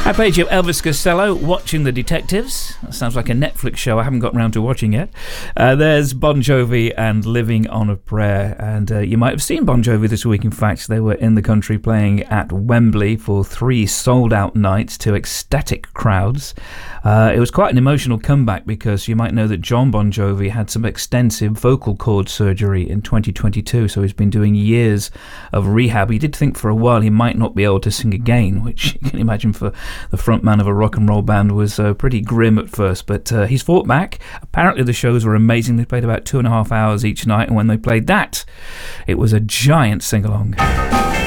I played you Elvis Costello, Watching the Detectives. That sounds like a Netflix show I haven't got around to watching yet. There's Bon Jovi and Living on a Prayer. And you might have seen Bon Jovi this week. In fact, they were in the country playing at Wembley for 3 sold-out nights to ecstatic crowds. It was quite an emotional comeback because you might know that John Bon Jovi had some extensive vocal cord surgery in 2022, so he's been doing years of rehab. He did think for a while he might not be able to sing again, which you can imagine for the frontman of a rock and roll band was pretty grim at first, but he's fought back. Apparently the shows were amazing. They played about 2.5 hours each night, and when they played that, it was a giant sing-along.